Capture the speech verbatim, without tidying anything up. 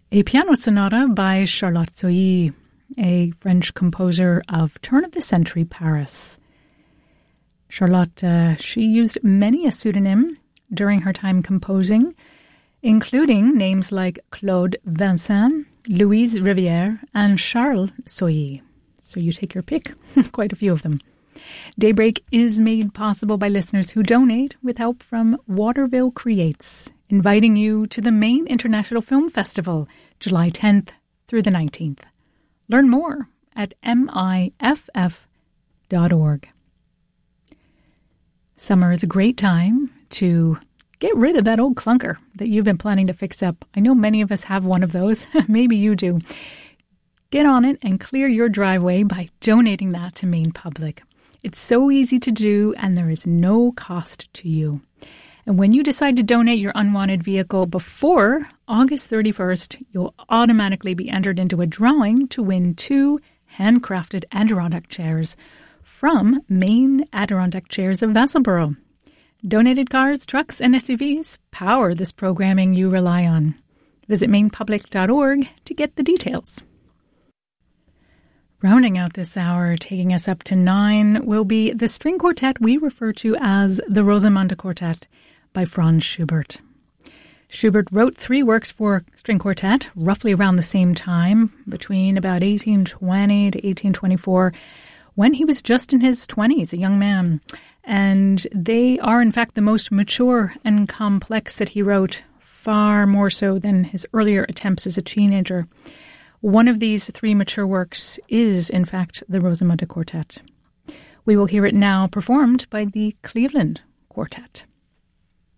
A piano sonata by Charlotte Soilly, a French composer of turn-of-the-century Paris. Charlotte, uh, she used many a pseudonym during her time composing, including names like Claude Vincent, Louise Rivière, and Charles Soilly. So you take your pick, quite a few of them. Daybreak is made possible by listeners who donate with help from Waterville Creates, inviting you to the Maine International Film Festival, July tenth through the nineteenth. Learn more at M I F F dot org. Summer is a great time to get rid of that old clunker that you've been planning to fix up. I know many of us have one of those. Maybe you do. Get on it and clear your driveway by donating that to Maine Public. It's so easy to do, and there is no cost to you. And when you decide to donate your unwanted vehicle before August thirty-first, you'll automatically be entered into a drawing to win two handcrafted Adirondack chairs from Maine Adirondack Chairs of Vassalboro. Donated cars, trucks, and S U Vs power this programming you rely on. Visit maine public dot org to get the details. Rounding out this hour, taking us up to nine, will be the string quartet we refer to as the Rosamunde Quartet by Franz Schubert. Schubert wrote three works for string quartet roughly around the same time, between about eighteen twenty to eighteen twenty-four, when he was just in his twenties, a young man. And they are, in fact, the most mature and complex that he wrote, far more so than his earlier attempts as a teenager. One of these three mature works is, in fact, the Rosamunde Quartet. We will hear it now performed by the Cleveland Quartet.